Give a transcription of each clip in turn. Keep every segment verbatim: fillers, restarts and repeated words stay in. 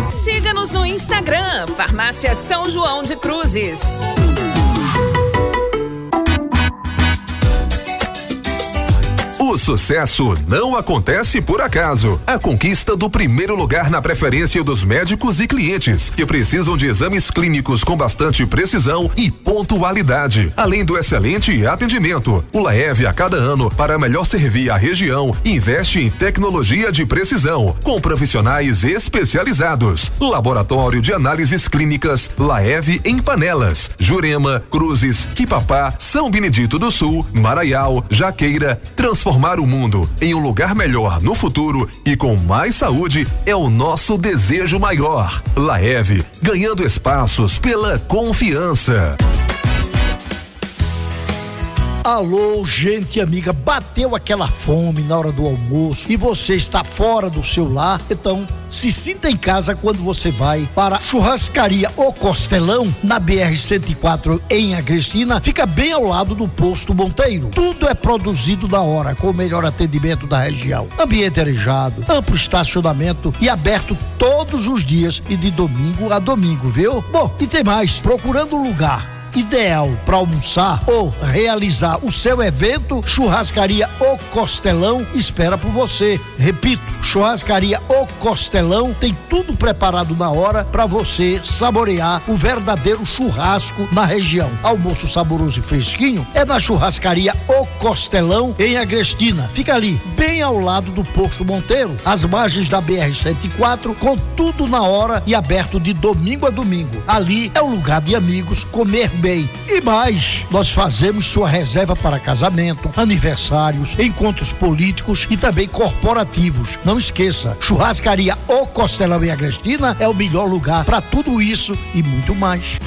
Siga-nos no Instagram, Farmácia São João de Cruzes. O sucesso não acontece por acaso. A conquista do primeiro lugar na preferência dos médicos e clientes que precisam de exames clínicos com bastante precisão e pontualidade. Além do excelente atendimento, o Laev a cada ano, para melhor servir a região, investe em tecnologia de precisão, com profissionais especializados. Laboratório de análises clínicas Laev em Panelas, Jurema, Cruzes, Quipapá, São Benedito do Sul, Maraial, Jaqueira. Transformar o mundo em um lugar melhor no futuro e com mais saúde é o nosso desejo maior. Laev, ganhando espaços pela confiança. Alô, gente amiga, bateu aquela fome na hora do almoço e você está fora do seu lar? Então, se sinta em casa quando você vai para Churrascaria O Costelão, na B R cento e quatro em Agrestina, fica bem ao lado do Posto Monteiro. Tudo é produzido na hora, com o melhor atendimento da região. Ambiente arejado, amplo estacionamento e aberto todos os dias e de domingo a domingo, viu? Bom, e tem mais, procurando um lugar ideal para almoçar ou realizar o seu evento, Churrascaria O Costelão espera por você. Repito, Churrascaria O Costelão tem tudo preparado na hora para você saborear o verdadeiro churrasco na região. Almoço saboroso e fresquinho é na Churrascaria O Costelão em Agrestina. Fica ali, bem ao lado do Posto Monteiro, às margens da B R cento e quatro, com tudo na hora e aberto de domingo a domingo. Ali é o lugar de amigos comer bem. E mais, nós fazemos sua reserva para casamento, aniversários, encontros políticos e também corporativos. Não esqueça, Churrascaria O Costelão em Agrestina é o melhor lugar para tudo isso e muito mais.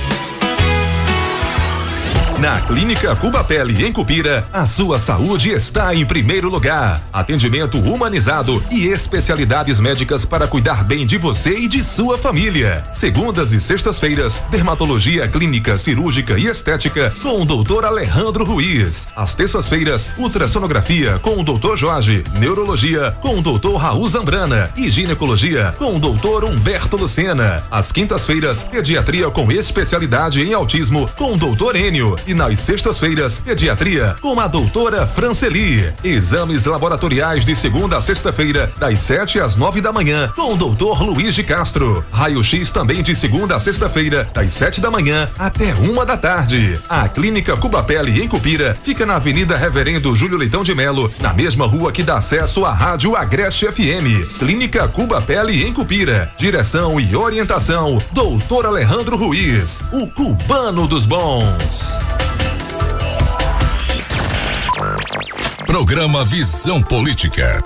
Na Clínica Cuba Pele, em Cupira, a sua saúde está em primeiro lugar. Atendimento humanizado e especialidades médicas para cuidar bem de você e de sua família. Segundas e sextas-feiras, dermatologia clínica, cirúrgica e estética com o doutor Alejandro Ruiz. Às terças-feiras, ultrassonografia com o doutor Jorge, neurologia com o doutor Raul Zambrana e ginecologia com o doutor Humberto Lucena. Às quintas-feiras, pediatria com especialidade em autismo com o doutor Enio. E nas sextas-feiras, pediatria com a doutora Franceli. Exames laboratoriais de segunda a sexta-feira, das sete às nove da manhã, com o doutor Luiz de Castro. Raio-X também de segunda a sexta-feira, das sete da manhã até uma da tarde. A Clínica Cuba Pele, em Cupira, fica na Avenida Reverendo Júlio Leitão de Melo, na mesma rua que dá acesso à Rádio Agreste F M. Clínica Cuba Pele, em Cupira. Direção e orientação, doutor Alejandro Ruiz, o cubano dos bons. Programa Visão Política.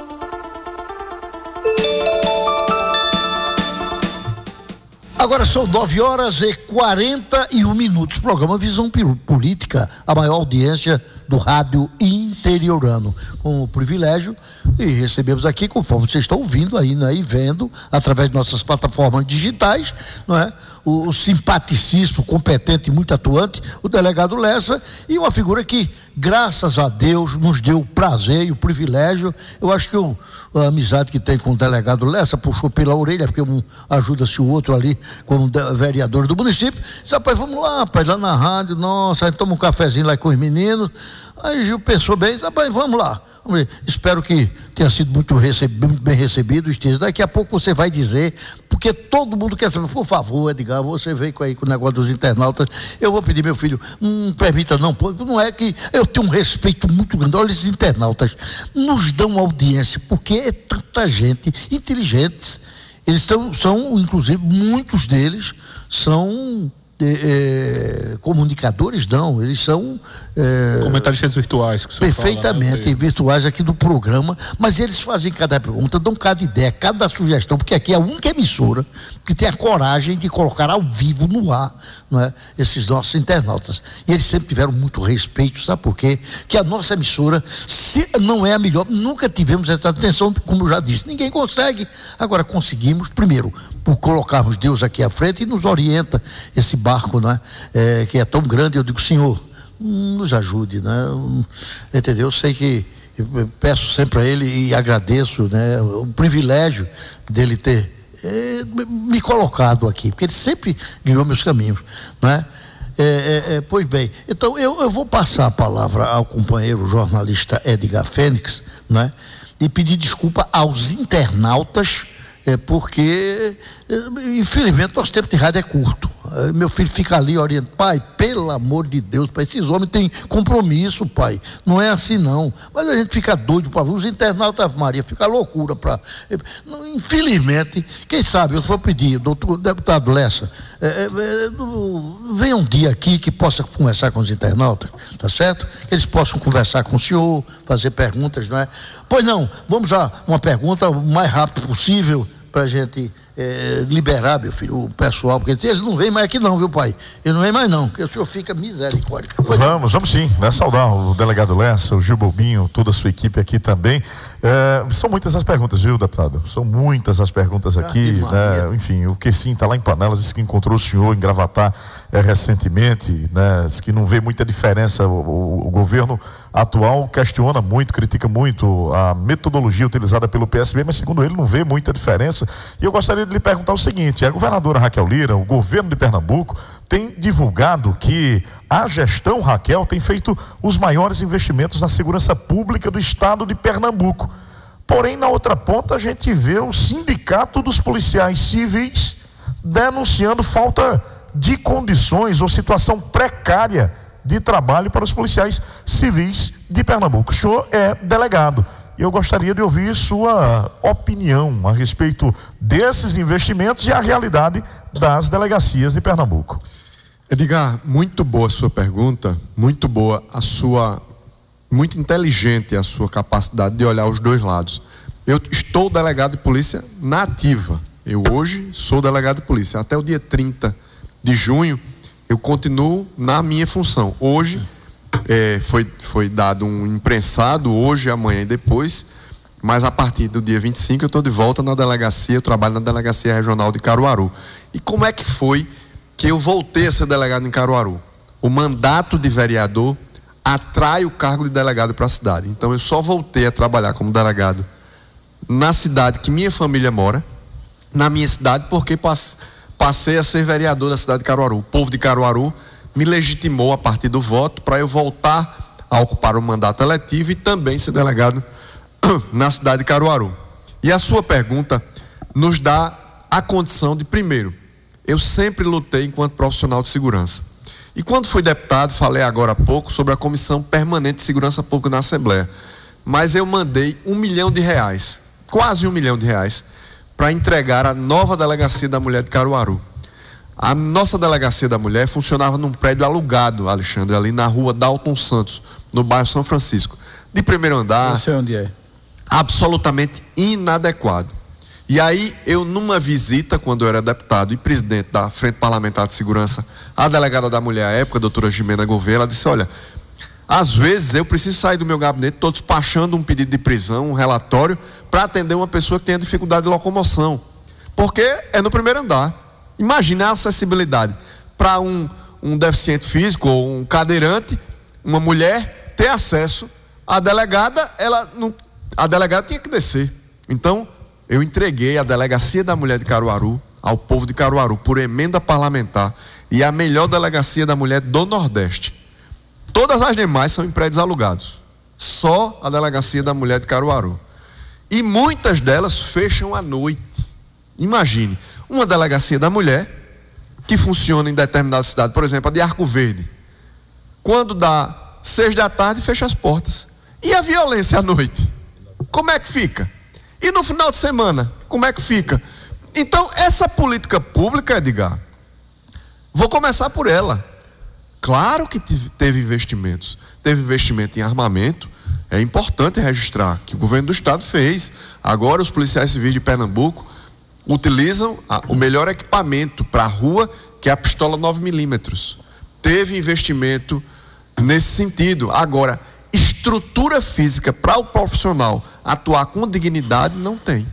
Agora são nove horas e quarenta e um minutos. Programa Visão Política, a maior audiência do rádio interiorano. Com o privilégio e recebemos aqui, conforme vocês estão ouvindo aí, né, e vendo, através de nossas plataformas digitais, não é? O, o simpaticíssimo, competente e muito atuante, o delegado Lessa, e uma figura que, graças a Deus, nos deu o prazer e o privilégio. Eu acho que o, a amizade que tem com o delegado Lessa puxou pela orelha, porque um ajuda-se o outro ali como vereador do município. Disse, rapaz, vamos lá, rapaz, lá na rádio, nossa, a gente toma um cafezinho lá com os meninos. Aí Gil pensou bem, rapaz, vamos lá. Vamos ver. Espero que tenha sido muito, recebido, muito bem recebido. Daqui a pouco você vai dizer, porque todo mundo quer saber. Por favor, Edgar, você veio aí com o negócio dos internautas. Eu vou pedir, meu filho, não permita não, não é que eu tenho um respeito muito grande. Olha, esses internautas nos dão audiência, porque é tanta gente inteligente. Eles tão, são, inclusive, muitos deles são É, é, comunicadores, não, eles são é, comentaristas virtuais que perfeitamente fala, né? Virtuais aqui do programa, mas eles fazem cada pergunta, dão cada ideia, cada sugestão, porque aqui é a única emissora que tem a coragem de colocar ao vivo no ar, não é? Esses nossos internautas, e eles sempre tiveram muito respeito, sabe por quê? Que a nossa emissora, se não é a melhor, nunca tivemos essa atenção, como eu já disse, ninguém consegue. Agora conseguimos, primeiro, por colocarmos Deus aqui à frente e nos orienta esse barco, né? É, que é tão grande. Eu digo, Senhor, nos ajude, né? Entendeu? Eu sei que eu peço sempre a Ele e agradeço, né? O privilégio dele ter é, me colocado aqui, porque ele sempre guiou meus caminhos, não é? É, é, é, pois bem, então eu, eu vou passar a palavra ao companheiro jornalista Edgar Fênix, não é? E pedir desculpa aos internautas, é, porque é, infelizmente nosso tempo de rádio é curto. É, meu filho fica ali orientando, pai, pelo amor de Deus, pai, esses homens têm compromisso, pai, não é assim não, mas a gente fica doido para os internautas, Maria, fica loucura para, é, infelizmente, quem sabe, eu vou pedir, doutor deputado Lessa, é, é, venha um dia aqui que possa conversar com os internautas, tá certo? Que eles possam conversar com o senhor, fazer perguntas, não é? Pois não, vamos a uma pergunta o mais rápido possível para a gente é, liberar, meu filho, o pessoal, porque eles não vêm mais aqui não, viu, pai? Ele não vem mais não, porque o senhor fica misericórdia. Pois vamos, vamos sim, né? Saudar o delegado Lessa, o Gil Bobinho, toda a sua equipe aqui também. É, são muitas as perguntas, viu, deputado? São muitas as perguntas aqui, ah, né? Enfim, o Quessim está lá em Panelas, disse que encontrou o senhor em Gravatá é, recentemente, né? Diz que não vê muita diferença, o, o, o governo atual questiona muito, critica muito a metodologia utilizada pelo P S B, mas segundo ele não vê muita diferença. E eu gostaria de lhe perguntar o seguinte: a governadora Raquel Lira, o governo de Pernambuco, tem divulgado que a gestão Raquel tem feito os maiores investimentos na segurança pública do estado de Pernambuco. Porém, na outra ponta, a gente vê o sindicato dos policiais civis denunciando falta de condições ou situação precária de trabalho para os policiais civis de Pernambuco. O senhor é delegado e eu gostaria de ouvir sua opinião a respeito desses investimentos e a realidade das delegacias de Pernambuco. Edgar, muito boa a sua pergunta, muito boa a sua, muito inteligente a sua capacidade de olhar os dois lados. Eu estou delegado de polícia na ativa, eu hoje sou delegado de polícia, até o dia trinta de junho eu continuo na minha função. Hoje é, foi, foi dado um imprensado, hoje, amanhã e depois, mas a partir do dia vinte e cinco eu estou de volta na delegacia, eu trabalho na delegacia regional de Caruaru. E como é que foi que eu voltei a ser delegado em Caruaru? O mandato de vereador atrai o cargo de delegado para a cidade. Então eu só voltei a trabalhar como delegado na cidade que minha família mora, na minha cidade, porque passei a ser vereador da cidade de Caruaru. O povo de Caruaru me legitimou a partir do voto para eu voltar a ocupar o mandato eletivo e também ser delegado na cidade de Caruaru. E a sua pergunta nos dá a condição de, primeiro, eu sempre lutei enquanto profissional de segurança. E quando fui deputado, falei agora há pouco sobre a Comissão Permanente de Segurança Pública na Assembleia. Mas eu mandei um milhão de reais, quase um milhão de reais, para entregar a nova delegacia da mulher de Caruaru. A nossa delegacia da mulher funcionava num prédio alugado, Alexandre, ali na rua Dalton Santos, no bairro São Francisco. De primeiro andar. Não sei onde é. Absolutamente inadequado. E aí, eu numa visita, quando eu era deputado e presidente da Frente Parlamentar de Segurança, a delegada da mulher à época, a doutora Jimena Gouveia, ela disse, olha, às vezes eu preciso sair do meu gabinete, estou despachando um pedido de prisão, um relatório, para atender uma pessoa que tenha dificuldade de locomoção. Porque é no primeiro andar. Imagina a acessibilidade para um, um deficiente físico ou um cadeirante, uma mulher, ter acesso. A delegada, ela não, a delegada tinha que descer. Então, eu entreguei a delegacia da mulher de Caruaru ao povo de Caruaru por emenda parlamentar e a melhor delegacia da mulher do Nordeste. Todas as demais são em prédios alugados. Só a delegacia da mulher de Caruaru. E muitas delas fecham à noite. Imagine, uma delegacia da mulher que funciona em determinada cidade, por exemplo, a de Arco Verde. Quando dá seis da tarde, fecha as portas. E a violência à noite? Como é que fica? E no final de semana, como é que fica? Então, essa política pública, Edgar, vou começar por ela. Claro que teve investimentos. Teve investimento em armamento. É importante registrar que o governo do estado fez. Agora os policiais civis de Pernambuco utilizam a, o melhor equipamento para a rua, que é a pistola nove milímetros. Teve investimento nesse sentido. Agora, estrutura física para o profissional atuar com dignidade não tem.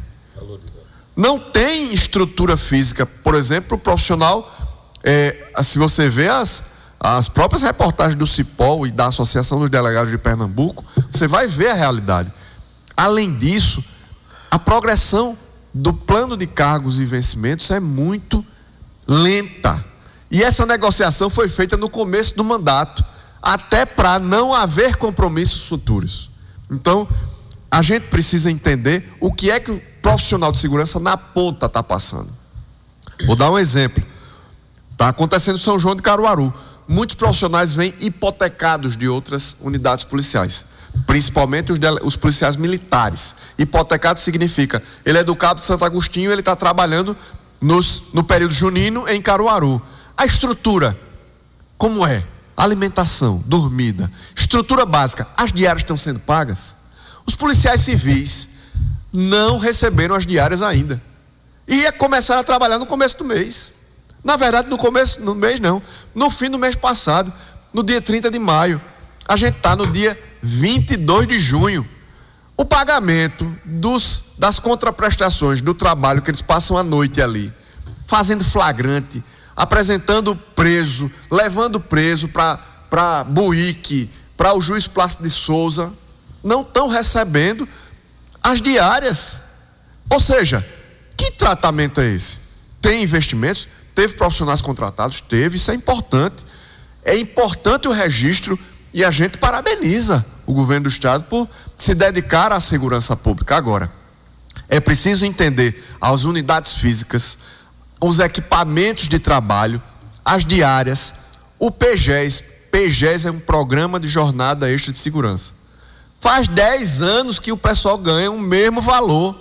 Não tem estrutura física, por exemplo, o profissional, é, se você vê as, as próprias reportagens do Cipol e da Associação dos Delegados de Pernambuco, você vai ver a realidade. Além disso, a progressão do plano de cargos e vencimentos é muito lenta. E essa negociação foi feita no começo do mandato, até para não haver compromissos futuros. Então, a gente precisa entender o que é que o profissional de segurança na ponta está passando. Vou dar um exemplo. Está acontecendo em São João de Caruaru. Muitos profissionais vêm hipotecados de outras unidades policiais, principalmente os, dele, os policiais militares. Hipotecado significa, ele é do Cabo de Santo Agostinho, ele está trabalhando nos, no período junino em Caruaru. A estrutura, como é? Alimentação, dormida, estrutura básica, as diárias estão sendo pagas? Os policiais civis não receberam as diárias ainda. E começaram a trabalhar no começo do mês. Na verdade, no começo do mês não. No fim do mês passado, no dia trinta de maio. A gente está no dia vinte e dois de junho. O pagamento dos, das contraprestações do trabalho que eles passam a noite ali, fazendo flagrante, apresentando preso, levando preso para Buíque, para o juiz Plácido de Souza, não estão recebendo as diárias. Ou seja, que tratamento é esse? Tem investimentos? Teve profissionais contratados? Teve, isso é importante. É importante o registro e a gente parabeniza o governo do estado por se dedicar à segurança pública. Agora, é preciso entender as unidades físicas, os equipamentos de trabalho, as diárias, o P G E S. P G E S é um programa de jornada extra de segurança. Faz dez anos que o pessoal ganha o mesmo valor.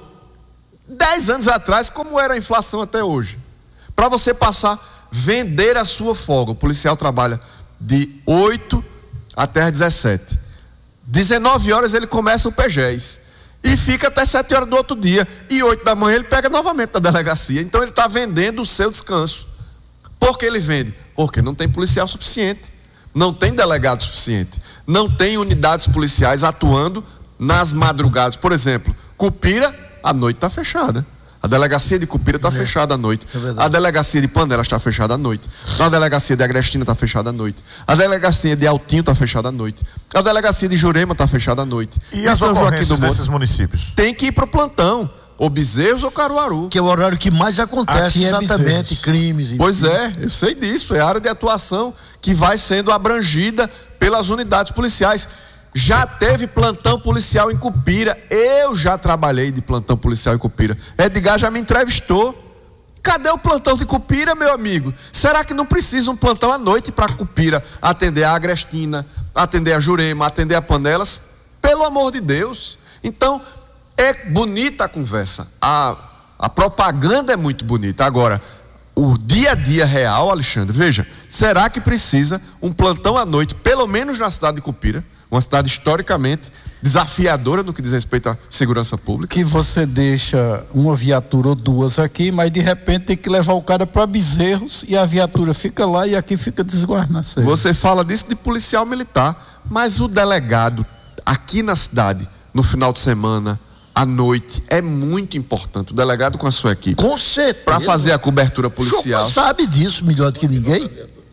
dez anos atrás, como era a inflação até hoje? Para você passar, vender a sua folga. O policial trabalha de oito até as dezessete. dezenove horas ele começa o P G E S. E fica até sete horas do outro dia. E oito da manhã ele pega novamente da delegacia. Então ele está vendendo o seu descanso. Por que ele vende? Porque não tem policial suficiente. Não tem delegado suficiente. Não tem unidades policiais atuando nas madrugadas. Por exemplo, Cupira, a noite está fechada. A delegacia de Cupira está é. fechada à noite. É a delegacia de Panelas está fechada à noite. A delegacia de Agrestina está fechada à noite. A delegacia de Altinho está fechada à noite. A delegacia de Jurema está fechada à noite. E, e as São ocorrências Joaquim do desses municípios? Tem que ir para o plantão. Ou Bezerros ou Caruaru. Que é o horário que mais acontece, é exatamente, crimes. Pois é, eu sei disso. É a área de atuação que vai sendo abrangida pelas unidades policiais. Já teve plantão policial em Cupira. Eu já trabalhei de plantão policial em Cupira. Edgar já me entrevistou. Cadê o plantão de Cupira, meu amigo? Será que não precisa um plantão à noite para Cupira atender a Agrestina, atender a Jurema, atender a Panelas? Pelo amor de Deus. Então, é bonita a conversa. A, a propaganda é muito bonita. Agora, o dia a dia real, Alexandre, veja, será que precisa um plantão à noite, pelo menos na cidade de Cupira? Uma cidade historicamente desafiadora no que diz respeito à segurança pública. Que você deixa uma viatura ou duas aqui, mas de repente tem que levar o cara para Bezerros e a viatura fica lá e aqui fica desguarnada. Você fala disso de policial militar, mas o delegado aqui na cidade, no final de semana, à noite, é muito importante. O delegado com a sua equipe. Com certeza. Para fazer a cobertura policial. Você sabe disso melhor do que ninguém.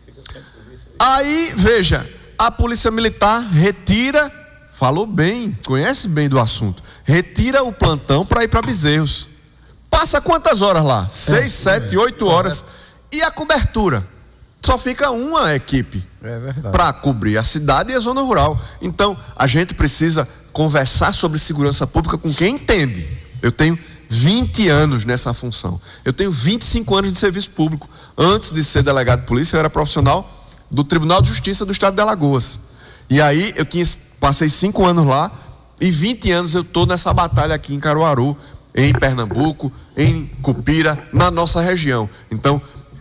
Aí, veja, a polícia militar retira, falou bem, conhece bem do assunto, retira o plantão para ir para Bezerros. Passa quantas horas lá? Seis, é, sete, é, oito horas. É. E a cobertura? Só fica uma equipe é para cobrir a cidade e a zona rural. Então, a gente precisa conversar sobre segurança pública com quem entende. Eu tenho vinte anos nessa função. Eu tenho vinte e cinco anos de serviço público. Antes de ser delegado de polícia, eu era profissional do Tribunal de Justiça do Estado de Alagoas. E aí eu tinha, passei cinco anos lá e vinte anos eu estou nessa batalha aqui em Caruaru, em Pernambuco, em Cupira, na nossa região. Então,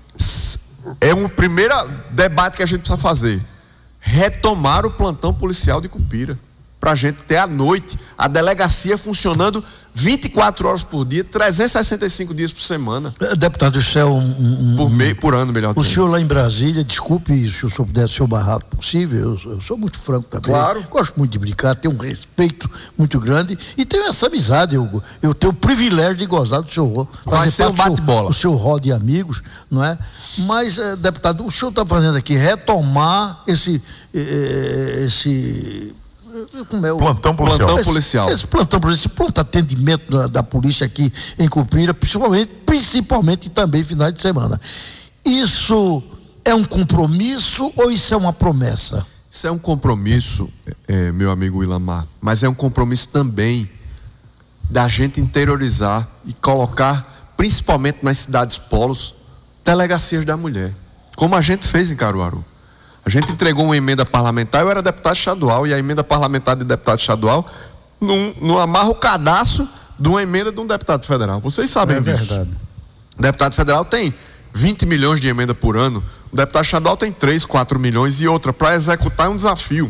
é um primeiro debate que a gente precisa fazer. Retomar o plantão policial de Cupira. Para a gente ter à noite a delegacia funcionando vinte e quatro horas por dia, trezentos e sessenta e cinco dias por semana. Deputado, isso é um... um por meio, por ano, melhor o dizendo. Senhor lá em Brasília, desculpe se o senhor puder ser o mais rápido possível, eu, eu sou muito franco também. Claro. Gosto muito de brincar, tenho um respeito muito grande e tenho essa amizade, eu, eu tenho o privilégio de gozar do senhor. Vai ser um bate-bola. O seu rol de amigos, não é? Mas, eh, deputado, o senhor está fazendo aqui retomar esse... Eh, esse como é o plantão policial. Plantão esse, policial. Esse plantão policial, esse pronto atendimento da, da polícia aqui em Cupira, principalmente, principalmente também finais de semana. Isso é um compromisso ou isso é uma promessa? Isso é um compromisso, é, meu amigo Ilamar, mas é um compromisso também da gente interiorizar e colocar, principalmente nas cidades polos, delegacias da mulher, como a gente fez em Caruaru. A gente entregou uma emenda parlamentar, eu era deputado estadual, e a emenda parlamentar de deputado estadual não, não amarra o cadastro de uma emenda de um deputado federal. Vocês sabem disso. É verdade. O deputado federal tem vinte milhões de emenda por ano, o deputado estadual tem três, quatro milhões, e outra, para executar é um desafio.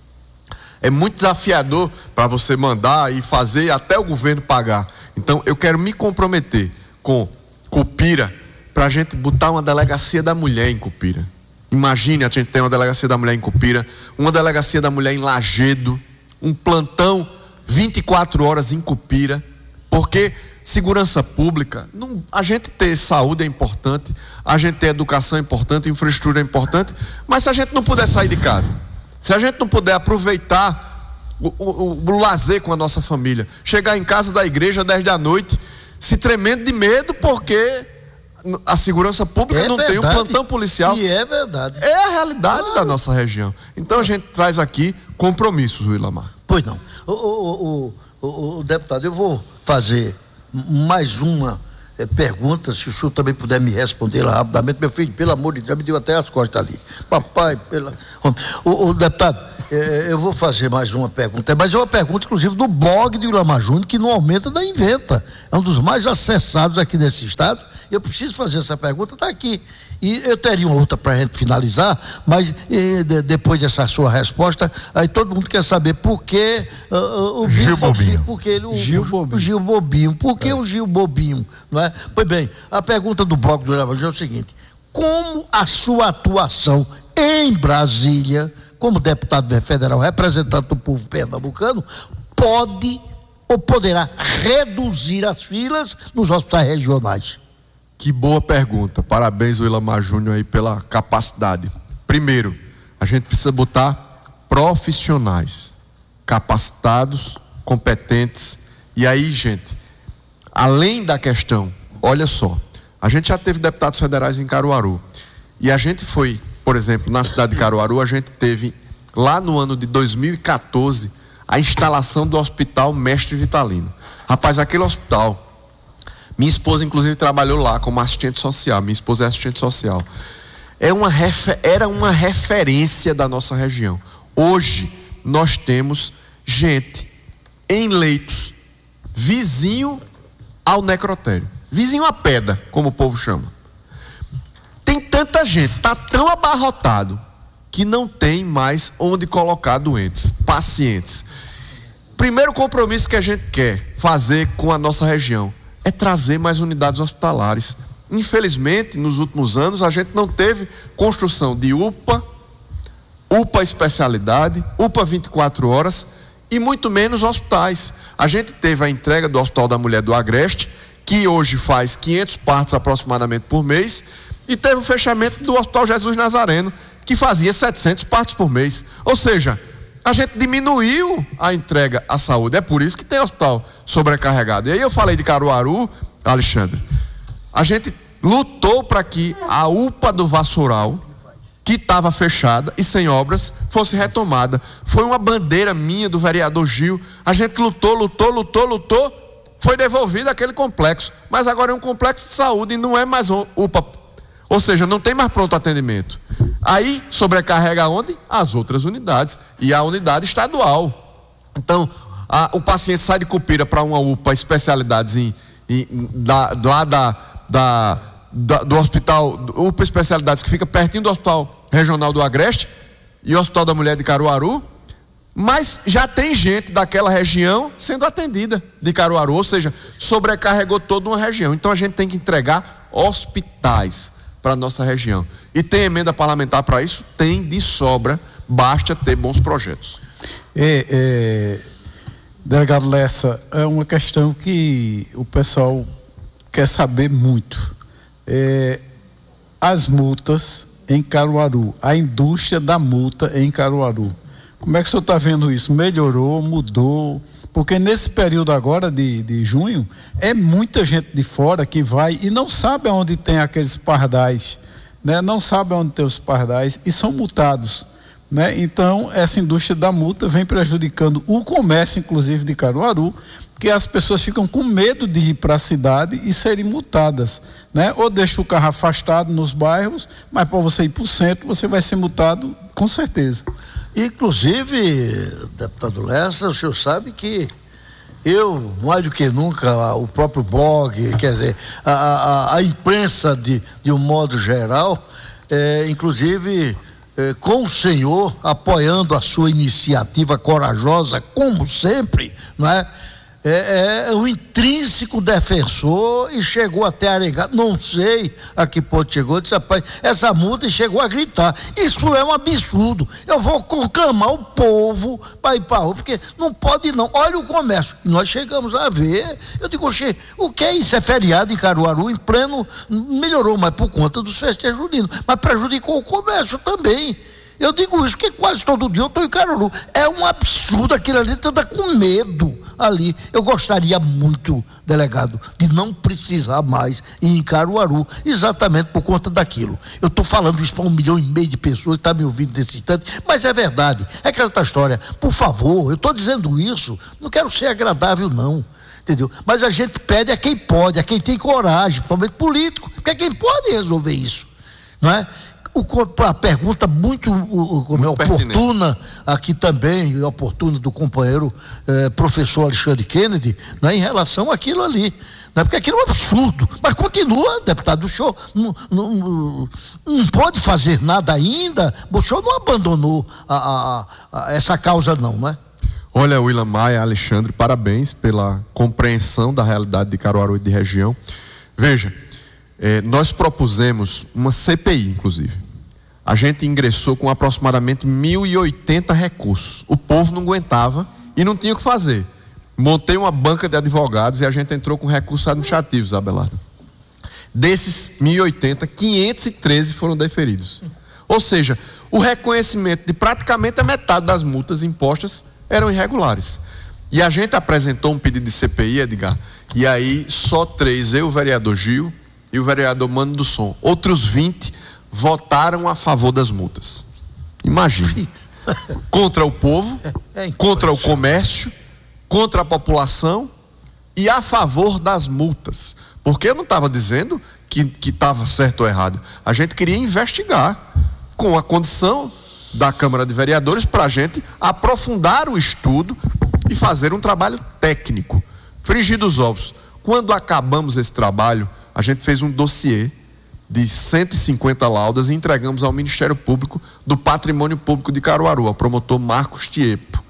É muito desafiador para você mandar e fazer até o governo pagar. Então eu quero me comprometer com Cupira para a gente botar uma delegacia da mulher em Cupira. Imagine, a gente tem uma delegacia da mulher em Cupira, uma delegacia da mulher em Lagedo, um plantão vinte e quatro horas em Cupira, porque segurança pública, não, a gente ter saúde é importante, a gente ter educação é importante, infraestrutura é importante, mas se a gente não puder sair de casa, se a gente não puder aproveitar o, o, o lazer com a nossa família, chegar em casa da igreja dez da noite, se tremendo de medo porque a segurança pública é não verdade, tem um plantão policial. E é verdade. É a realidade claro. da nossa região. Então a gente traz aqui compromissos, Ilamar. Pois não. O, o, o, o, o deputado, eu vou fazer mais uma é, pergunta, se o senhor também puder me responder lá rapidamente. Meu filho, pelo amor de Deus, me deu até as costas ali. Papai, pela... O, o deputado, é, eu vou fazer mais uma pergunta, mas é uma pergunta, inclusive, do blog do Ilamar Júnior, que não aumenta da Inventa. É um dos mais acessados aqui nesse estado. Eu preciso fazer essa pergunta, está aqui. E eu teria uma outra para a gente finalizar, mas e, de, depois dessa sua resposta, aí todo mundo quer saber por que uh, o Gil Bobinho. Por que ele, o, Gil o, Bobinho. O Gil Bobinho. Por que é. o Gil Bobinho? Não é? Pois bem, a pergunta do bloco do Ilamar Júnior é o seguinte: como a sua atuação em Brasília, como deputado federal representante do povo pernambucano, pode ou poderá reduzir as filas nos hospitais regionais? Que boa pergunta. Parabéns, Ilamar Júnior, aí pela capacidade. Primeiro, a gente precisa botar profissionais capacitados, competentes. E aí, gente, além da questão, olha só, a gente já teve deputados federais em Caruaru. E a gente foi, por exemplo, na cidade de Caruaru, a gente teve, lá no ano de dois mil e quatorze, a instalação do Hospital Mestre Vitalino. Rapaz, aquele hospital... Minha esposa, inclusive, trabalhou lá como assistente social. Minha esposa é assistente social. É uma refer... Era uma referência da nossa região. Hoje, nós temos gente em leitos, vizinho ao necrotério. Vizinho à pedra, como o povo chama. Tem tanta gente, está tão abarrotado, que não tem mais onde colocar doentes, pacientes. Primeiro compromisso que a gente quer fazer com a nossa região é trazer mais unidades hospitalares. Infelizmente, nos últimos anos, a gente não teve construção de U P A, U P A especialidade, U P A vinte e quatro horas e muito menos hospitais. A gente teve a entrega do Hospital da Mulher do Agreste, que hoje faz quinhentos partos aproximadamente por mês, e teve o fechamento do Hospital Jesus Nazareno, que fazia setecentos partos por mês. Ou seja, a gente diminuiu a entrega à saúde. É por isso que tem hospital sobrecarregado. E aí eu falei de Caruaru, Alexandre. A gente lutou para que a U P A do Vassoural, que estava fechada e sem obras, fosse retomada. Foi uma bandeira minha, do vereador Gil. A gente lutou, lutou, lutou, lutou. Foi devolvido aquele complexo. Mas agora é um complexo de saúde e não é mais U P A. Ou seja, não tem mais pronto atendimento. Aí sobrecarrega onde? As outras unidades. E a unidade estadual. Então, a, o paciente sai de Cupira para uma U P A especialidades em, em, da, lá da, da, da, do hospital, U P A especialidades que fica pertinho do Hospital Regional do Agreste e o Hospital da Mulher de Caruaru. Mas já tem gente daquela região sendo atendida de Caruaru. Ou seja, sobrecarregou toda uma região. Então a gente tem que entregar hospitais para a nossa região. E tem emenda parlamentar para isso? Tem de sobra, basta ter bons projetos. É, é, delegado Lessa, é uma questão que o pessoal quer saber muito. É, as multas em Caruaru, a indústria da multa em Caruaru. Como é que o senhor está vendo isso? Melhorou, mudou? Porque nesse período agora de, de junho, é muita gente de fora que vai e não sabe onde tem aqueles pardais, né? Não sabe onde tem os pardais e são multados, né? Então, essa indústria da multa vem prejudicando o comércio, inclusive, de Caruaru, porque as pessoas ficam com medo de ir para a cidade e serem multadas, né? Ou deixa o carro afastado nos bairros, mas para você ir para o centro, você vai ser multado com certeza. Inclusive, deputado Lessa, o senhor sabe que eu, mais do que nunca, o próprio blog, quer dizer, a, a, a imprensa de, de um modo geral, é, inclusive é, com o senhor apoiando a sua iniciativa corajosa, como sempre, não é? É, é um intrínseco defensor e chegou até a aregar, não sei a que ponto chegou, disse, rapaz, essa multa, e chegou a gritar, isso é um absurdo, eu vou conclamar o povo para ir para a rua, porque não pode não, olha o comércio, e nós chegamos a ver, eu digo, oxe, o que é isso? É feriado em Caruaru, em pleno, melhorou, mas por conta dos festejos juninos, mas prejudicou o comércio também. Eu digo isso, porque quase todo dia eu estou em Caruaru. É um absurdo aquilo ali, tu tá com medo ali. Eu gostaria muito, delegado, de não precisar mais ir em Caruaru, exatamente por conta daquilo. Eu estou falando isso para um milhão e meio de pessoas que estão me ouvindo nesse instante, mas é verdade. É aquela outra história. Por favor, eu estou dizendo isso, não quero ser agradável, não. Entendeu? Mas a gente pede a quem pode, a quem tem coragem, principalmente político, porque é quem pode resolver isso, não é? O, a pergunta muito, muito, muito oportuna aqui também, e oportuna do companheiro eh, professor Alexandre Kennedy, né, em relação àquilo ali, né, porque aquilo é um absurdo, mas continua, deputado, o senhor não, não, não pode fazer nada ainda, o senhor não abandonou a, a, a, essa causa não, né? Olha, William Maia, Alexandre, parabéns pela compreensão da realidade de Caruaru e de região. Veja, É, nós propusemos uma C P I, inclusive. A gente ingressou com aproximadamente mil e oitenta recursos. O povo não aguentava e não tinha o que fazer. Montei uma banca de advogados e a gente entrou com recursos administrativos, Abelardo. Desses mil e oitenta, quinhentos e treze foram deferidos. Ou seja, o reconhecimento de praticamente a metade das multas impostas eram irregulares. E a gente apresentou um pedido de C P I, Edgar, e aí só três, eu, o vereador Gil e o vereador Mano do Som, outros vinte votaram a favor das multas. Imagine, contra o povo, contra o comércio, contra a população e a favor das multas, porque eu não estava dizendo que estava certo ou errado, a gente queria investigar com a condição da Câmara de Vereadores para a gente aprofundar o estudo e fazer um trabalho técnico. Frigir dos ovos, quando acabamos esse trabalho, a gente fez um dossiê de cento e cinquenta laudas e entregamos ao Ministério Público do Patrimônio Público de Caruaru, ao promotor Marcos Tiepo.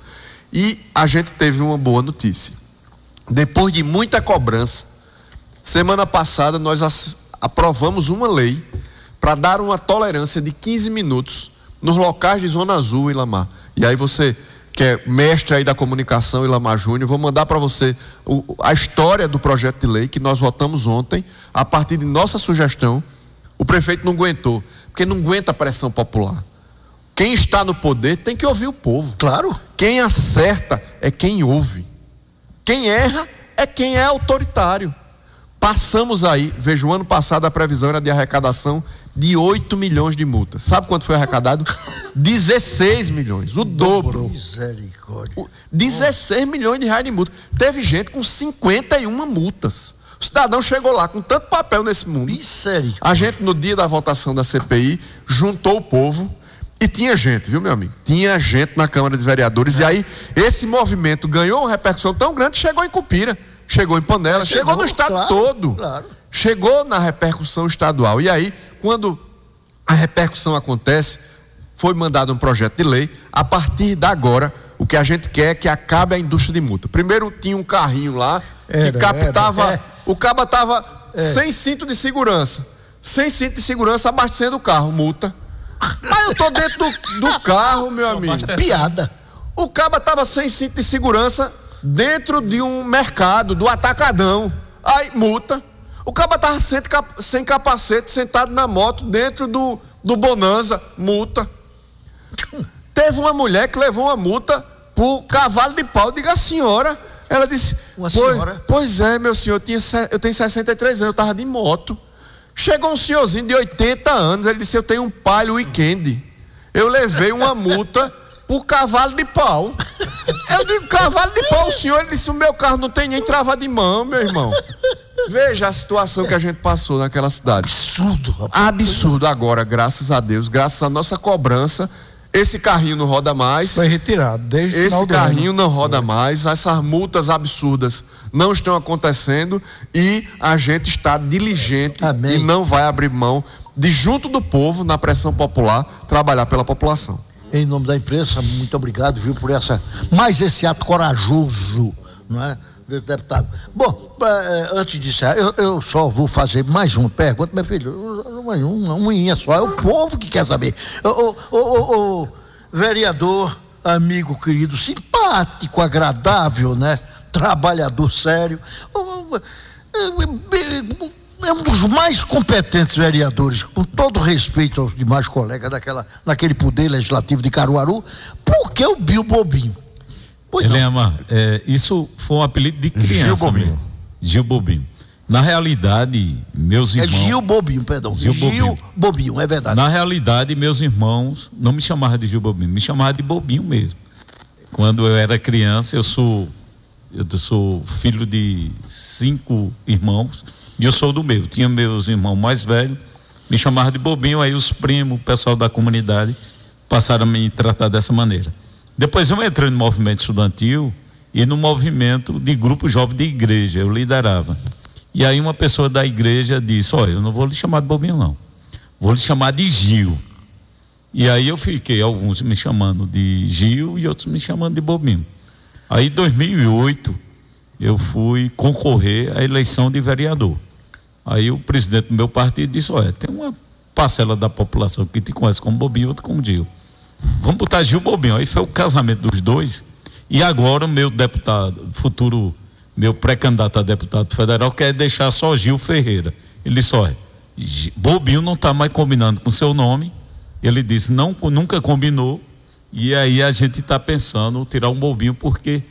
E a gente teve uma boa notícia. Depois de muita cobrança, semana passada nós aprovamos uma lei para dar uma tolerância de quinze minutos nos locais de Zona Azul, Ilamar. E aí você, que é mestre aí da comunicação, Ilamar Júnior, vou mandar para você o, a história do projeto de lei que nós votamos ontem, a partir de nossa sugestão. O prefeito não aguentou, porque não aguenta a pressão popular. Quem está no poder tem que ouvir o povo. Claro. Quem acerta é quem ouve. Quem erra é quem é autoritário. Passamos aí, veja, o ano passado a previsão era de arrecadação de oito milhões de multas. Sabe quanto foi arrecadado? dezesseis milhões, o dobro. Misericórdia. dezesseis milhões de reais de multa. Teve gente com cinquenta e uma multas. O cidadão chegou lá com tanto papel nesse mundo. Misericórdia. A gente, no dia da votação da C P I, juntou o povo e tinha gente, viu, meu amigo? Tinha gente na Câmara de Vereadores. É. E aí, esse movimento ganhou uma repercussão tão grande que chegou em Cupira, chegou em Panela, chegou, chegou no estado claro, todo. Claro. Chegou na repercussão estadual. E aí, quando a repercussão acontece, foi mandado um projeto de lei. A partir de agora, o que a gente quer é que acabe a indústria de multa. Primeiro tinha um carrinho lá era, que captava. Era, é. O caba estava é. sem cinto de segurança. Sem cinto de segurança, abastecendo o carro, multa. Mas eu tô dentro do, do carro, meu amigo. Piada. O caba estava sem cinto de segurança dentro de um mercado, do atacadão. Aí, multa. O caba estava sem capacete, sentado na moto, dentro do, do Bonanza, multa. teve uma mulher que levou uma multa por cavalo de pau. Diga a senhora. Ela disse, uma pois, senhora? Pois é, meu senhor, eu, tinha, eu tenho sessenta e três anos, eu tava de moto. Chegou um senhorzinho de oitenta anos, ele disse, eu tenho um Palio Weekend. Eu levei uma multa por cavalo de pau. Eu digo, cavalo de pau, o senhor, ele disse, o meu carro não tem nem trava de mão, meu irmão. Veja a situação que a gente passou naquela cidade. Absurdo, rapaz. Absurdo. Agora, graças a Deus, graças à nossa cobrança, esse carrinho não roda mais. Foi retirado desde o final Esse do carrinho ano. não roda mais. Essas multas absurdas não estão acontecendo e a gente está diligente. Amém. E não vai abrir mão de, junto do povo, na pressão popular, trabalhar pela população. Em nome da imprensa, muito obrigado, viu, por essa, mais esse ato corajoso, não é, deputado? Bom, eh, antes disso, eu, eu só vou fazer mais uma pergunta, meu filho, uma, uma, uma unha só, é o povo que quer saber. O, o, o, o vereador, amigo querido, simpático, agradável, né, trabalhador sério, é um dos mais competentes vereadores, com todo respeito aos demais colegas daquela, daquele poder legislativo de Caruaru, porque o Bill Bobinho. Helema, é, isso foi um apelido de criança. Gil Bobinho. Mesmo. Gil Bobinho. Na realidade, meus irmãos... É Gil Bobinho, perdão. Gil, Gil Bobinho. Bobinho, é verdade. Na realidade, meus irmãos não me chamavam de Gil Bobinho, me chamavam de Bobinho mesmo. Quando eu era criança, eu sou, eu sou filho de cinco irmãos, e eu sou do meio. Tinha meus irmãos mais velhos, me chamavam de Bobinho, aí os primos, o pessoal da comunidade, passaram a me tratar dessa maneira. Depois eu entrei no movimento estudantil e no movimento de grupo jovem de igreja, eu liderava. E aí uma pessoa da igreja disse, olha, eu não vou lhe chamar de Bobinho não, vou lhe chamar de Gil. E aí eu fiquei, alguns me chamando de Gil e outros me chamando de Bobinho. Aí em dois mil e oito eu fui concorrer à eleição de vereador. Aí o presidente do meu partido disse, olha, tem uma parcela da população que te conhece como Bobinho e outra como Gil. Vamos botar Gil Bobinho. Aí foi o casamento dos dois. E agora o meu deputado, futuro, meu pré-candidato a deputado federal, quer deixar só Gil Ferreira. Ele disse, olha, Bobinho não está mais combinando com seu nome. Ele disse, não, nunca combinou. E aí a gente está pensando tirar um Bobinho, porque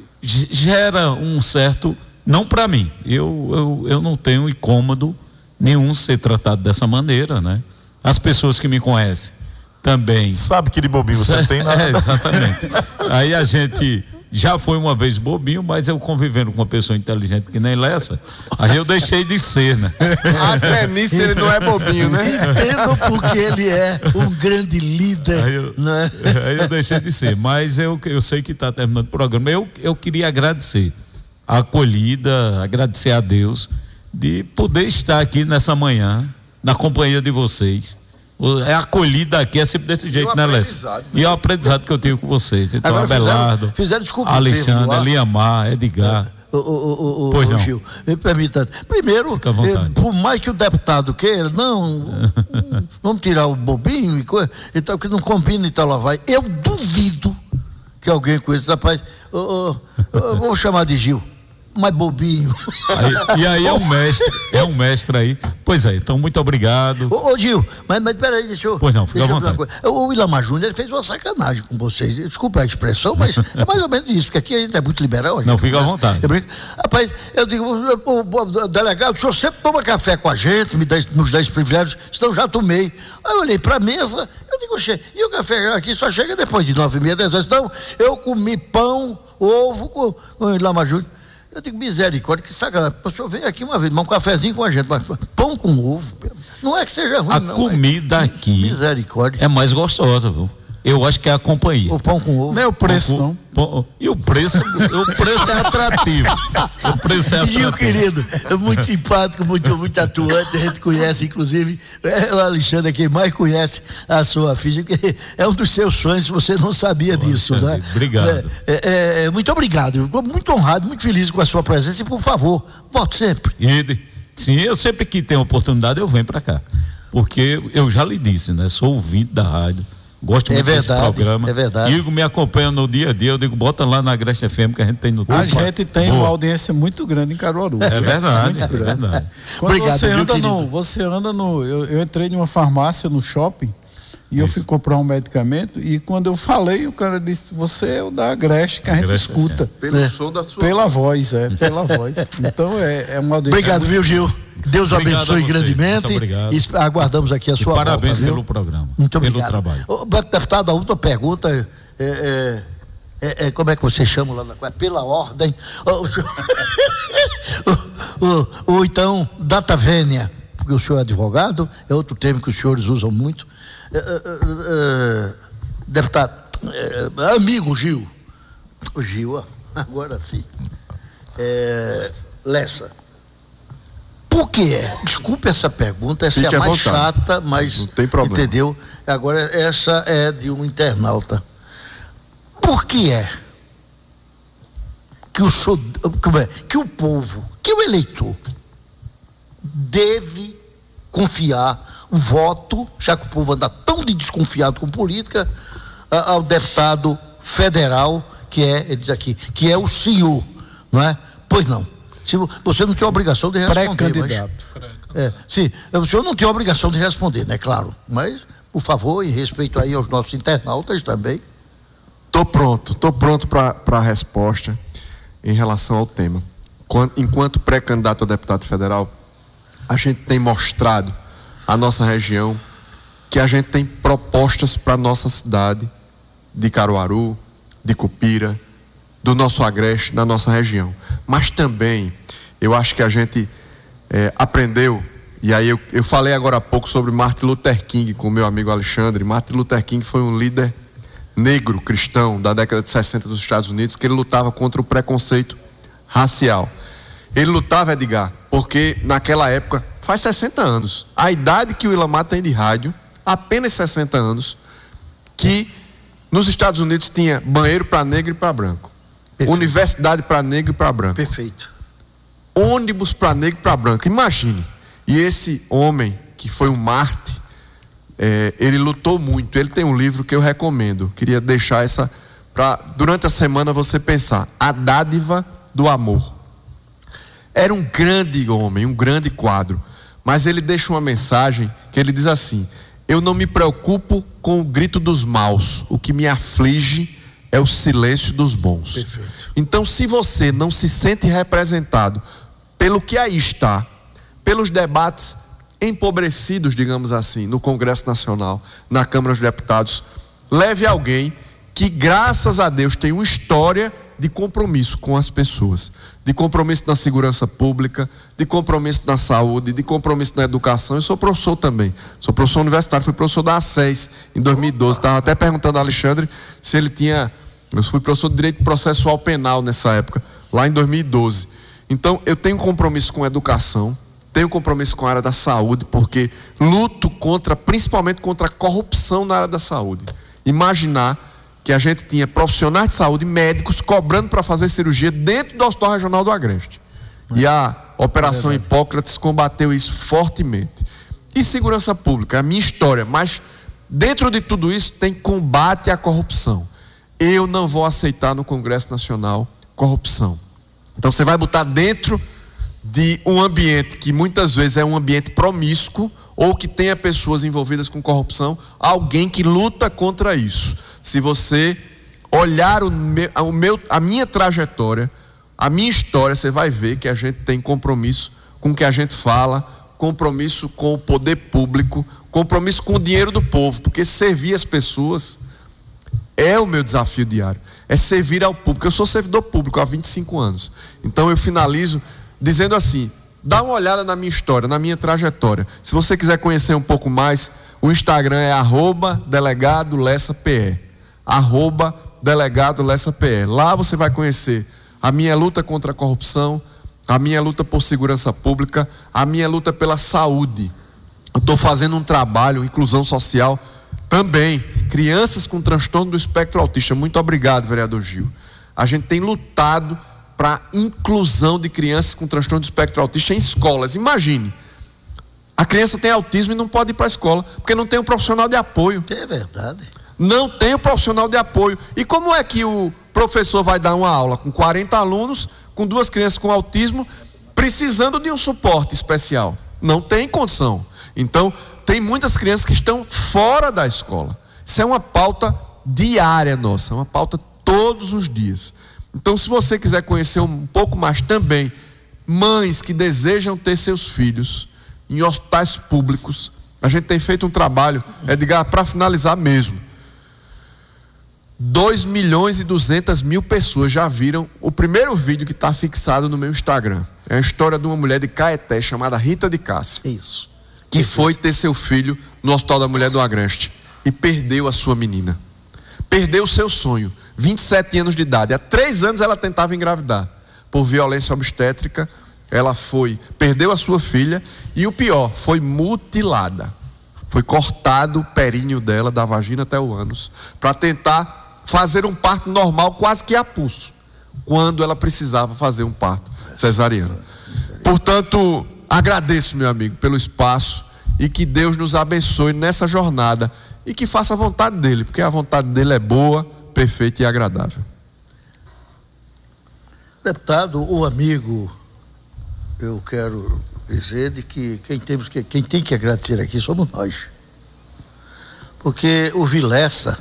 gera um certo... Não para mim, eu, eu, eu não tenho incômodo nenhum ser tratado dessa maneira, né? As pessoas que me conhecem também. Sabe que de Bobinho você tem, né? É, exatamente. Aí a gente já foi uma vez Bobinho, mas eu convivendo com uma pessoa inteligente que nem Lessa, aí eu deixei de ser, né? Até nisso ele não é bobinho, né? Entendo porque ele é um grande líder, aí eu, né? Aí eu deixei de ser, mas eu, eu sei que está terminando o programa. Eu, eu queria agradecer a acolhida, agradecer a Deus de poder estar aqui nessa manhã, na companhia de vocês. É acolhida aqui, é sempre desse jeito, né, Lécio? Né? E é o aprendizado que eu tenho com vocês. Então, agora Abelardo, fizeram, fizeram Alexandre, Liamar, Edgar. O, o, o, pois o, não. Gil, me permita. Primeiro, eh, por mais que o deputado queira, não, vamos tirar o Bobinho e coisa, então que não combina e tal, lá vai. Eu duvido que alguém conheça, rapaz, oh, oh, oh, vamos chamar de Gil. Mas Bobinho. Aí, e aí é um mestre, é um mestre aí. Pois é, então muito obrigado. Ô, ô Gil, mas, mas peraí, deixa eu. Pois não, fica à vontade. O Ilamar Júnior, ele fez uma sacanagem com vocês. Desculpa a expressão, mas é mais ou menos isso, porque aqui a gente é muito liberal. Não, fica à vontade. Eu brinco. Rapaz, eu digo, o, o, o delegado, o senhor sempre toma café com a gente, me dá, nos dá esses privilégios, senão já tomei. Aí eu olhei pra mesa, eu digo, oxe, e o café aqui só chega depois de nove e meia, dez horas. Então, eu comi pão, ovo com, com o Ilamar Júnior. Eu digo, misericórdia, que sacanagem. O senhor veio aqui uma vez, tomar um cafezinho com a gente, mas pão com ovo, não é que seja ruim, a não. A comida mas, aqui misericórdia. É mais gostosa, viu? Eu acho que é a companhia. O pão com ovo. Não é o preço, pão, não. Pão, e o preço, o preço é atrativo. O preço é atrativo. Gil, querido, é muito simpático, muito, muito atuante, a gente conhece, inclusive, é, o Alexandre é quem mais conhece a sua filha, porque é um dos seus sonhos, você não sabia Pô, disso, né? Obrigado. É, é, é, muito obrigado, eu fico muito honrado, muito feliz com a sua presença e, por favor, volte sempre. E, sim, eu sempre que tenho oportunidade eu venho para cá, porque eu já lhe disse, né? Sou ouvinte da rádio. Gosto muito é verdade, desse programa. É verdade. Igor me acompanha no dia a dia. Eu digo, bota lá na Agreste F M que a gente tem no A gente tem Boa. uma audiência muito grande em Caruaru. É verdade, é verdade. Quando Obrigado, você viu, anda querido? no, você anda no. Eu, eu entrei em uma farmácia no shopping. E eu fui comprar um medicamento e quando eu falei, o cara disse, você é o da Agreste, que a, a gente Agreste, escuta. É. Pelo é. som da sua Pela voz, é, pela voz. Então é, é uma audiência. Obrigado, viu, Gil? Deus obrigado abençoe grandemente. E aguardamos aqui a sua e parabéns volta, pelo programa. Muito pelo obrigado. trabalho. Ô, deputado, a última pergunta é, é, é, é como é que você chama lá na pela ordem? Ou, ou, ou então, data vênia, porque o senhor é advogado, é outro termo que os senhores usam muito. É, é, é, deputado, é, amigo Gil, o Gil, agora sim, é, Lessa, por que é? Desculpe essa pergunta, essa Fique é a mais chata, mas não tem problema. Entendeu? Agora essa é de um internauta. Por que é que o, senhor, como é, que o povo, que o eleitor deve confiar o voto, já que o povo anda tão de desconfiado com política, ao deputado federal, que é, ele diz aqui, que é o senhor, não é? Pois não. Se você não tem a obrigação de responder. Pré-candidato. Mas, é, sim, o senhor não tem a obrigação de responder, né? Claro. Mas, por favor, em respeito aí aos nossos internautas também. Estou pronto, estou pronto para a resposta em relação ao tema. Enquanto pré-candidato a deputado federal, a gente tem mostrado a nossa região, que a gente tem propostas para a nossa cidade de Caruaru, de Cupira, do nosso Agreste, na nossa região. Mas também, eu acho que a gente é, aprendeu, e aí eu, eu falei agora há pouco sobre Martin Luther King com o meu amigo Alexandre. Martin Luther King foi um líder negro, cristão, da década de sessenta dos Estados Unidos, que ele lutava contra o preconceito racial. Ele lutava, Edgar, porque naquela época, faz sessenta anos, a idade que o Ilamar tem de rádio, apenas sessenta anos, que nos Estados Unidos tinha banheiro para negro e para branco. Perfeito. Universidade para negro e para branco. Perfeito. Ônibus para negro e para branco. Imagine. E esse homem, que foi um Marte, é, ele lutou muito. Ele tem um livro que eu recomendo. Queria deixar essa para durante a semana você pensar. A Dádiva do Amor. Era um grande homem, um grande quadro. Mas ele deixa uma mensagem que ele diz assim: eu não me preocupo com o grito dos maus. O que me aflige é o silêncio dos bons. Perfeito. Então, se você não se sente representado pelo que aí está, pelos debates empobrecidos, digamos assim, no Congresso Nacional, na Câmara dos Deputados, leve alguém que, graças a Deus, tem uma história de compromisso com as pessoas, de compromisso na segurança pública, de compromisso na saúde, de compromisso na educação. Eu sou professor também, sou professor universitário, fui professor da A C E S em dois mil e doze, estava até perguntando a Alexandre se ele tinha, eu fui professor de Direito Processual Penal nessa época, lá em dois mil e doze. Então eu tenho compromisso com a educação, tenho compromisso com a área da saúde, porque luto contra, principalmente contra a corrupção na área da saúde. Imaginar que a gente tinha profissionais de saúde, médicos, cobrando para fazer cirurgia dentro do Hospital Regional do Agreste. E a Operação é Hipócrates combateu isso fortemente. E segurança pública, a minha história, mas dentro de tudo isso tem combate à corrupção. Eu não vou aceitar no Congresso Nacional corrupção. Então você vai botar dentro de um ambiente que muitas vezes é um ambiente promíscuo, ou que tenha pessoas envolvidas com corrupção, alguém que luta contra isso. Se você olhar o meu, o meu, a minha trajetória, a minha história, você vai ver que a gente tem compromisso com o que a gente fala, compromisso com o poder público, compromisso com o dinheiro do povo, porque servir as pessoas é o meu desafio diário, é servir ao público. Eu sou servidor público há vinte e cinco anos, então eu finalizo dizendo assim: dá uma olhada na minha história, na minha trajetória. Se você quiser conhecer um pouco mais, o Instagram é arroba delegado Lessa P E. Arroba delegado Lessa P E. Lá você vai conhecer a minha luta contra a corrupção, a minha luta por segurança pública, a minha luta pela saúde. Eu estou fazendo um trabalho, inclusão social também. Crianças com transtorno do espectro autista. Muito obrigado, vereador Gil. A gente tem lutado para a inclusão de crianças com transtorno do espectro autista em escolas. Imagine, a criança tem autismo e não pode ir para a escola, porque não tem um profissional de apoio. É verdade. Não tem um profissional de apoio. E como é que o professor vai dar uma aula com quarenta alunos, com duas crianças com autismo, precisando de um suporte especial? Não tem condição. Então, tem muitas crianças que estão fora da escola. Isso é uma pauta diária nossa, uma pauta todos os dias. Então, se você quiser conhecer um pouco mais também, mães que desejam ter seus filhos em hospitais públicos, a gente tem feito um trabalho, Edgar, para finalizar mesmo. dois milhões e duzentas mil pessoas já viram o primeiro vídeo que está fixado no meu Instagram. É a história de uma mulher de Caeté chamada Rita de Cássia. Isso. Que foi ter seu filho no Hospital da Mulher do Agreste e perdeu a sua menina. Perdeu o seu sonho. vinte e sete anos de idade. Há três anos ela tentava engravidar. Por violência obstétrica, ela foi, perdeu a sua filha e o pior, foi mutilada. Foi cortado o períneo dela, da vagina até o ânus, para tentar fazer um parto normal, quase que a pulso, quando ela precisava fazer um parto cesariano. Portanto, agradeço, meu amigo, pelo espaço e que Deus nos abençoe nessa jornada e que faça a vontade dele, porque a vontade dele é boa, perfeita e agradável. Deputado, o amigo, eu quero dizer de que quem, temos que quem tem que agradecer aqui somos nós. Porque o Vilessa,